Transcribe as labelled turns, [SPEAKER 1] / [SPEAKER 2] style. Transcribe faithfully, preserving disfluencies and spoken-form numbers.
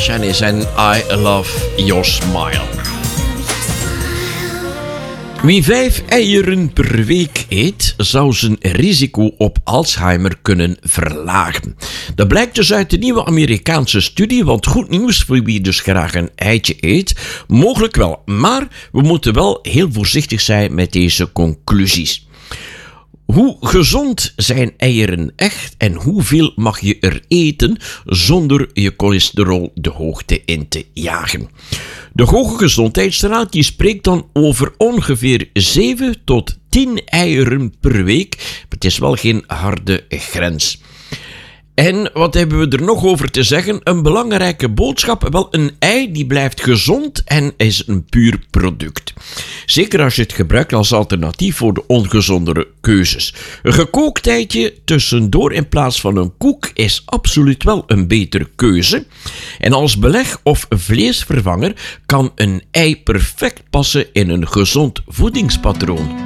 [SPEAKER 1] Janis en I Love Your Smile. Wie vijf eieren per week eet, zou zijn risico op Alzheimer kunnen verlagen. Dat blijkt dus uit de nieuwe Amerikaanse studie, want goed nieuws voor wie dus graag een eitje eet. Mogelijk wel, maar we moeten wel heel voorzichtig zijn met deze conclusies. Hoe gezond zijn eieren echt en hoeveel mag je er eten zonder je cholesterol de hoogte in te jagen? De Hoge Gezondheidsraad die spreekt dan over ongeveer zeven tot tien eieren per week. Het is wel geen harde grens. En wat hebben we er nog over te zeggen? Een belangrijke boodschap. Wel, een ei die blijft gezond en is een puur product. Zeker als je het gebruikt als alternatief voor de ongezondere keuzes. Een gekookt eitje tussendoor in plaats van een koek is absoluut wel een betere keuze. En als beleg of vleesvervanger kan een ei perfect passen in een gezond voedingspatroon.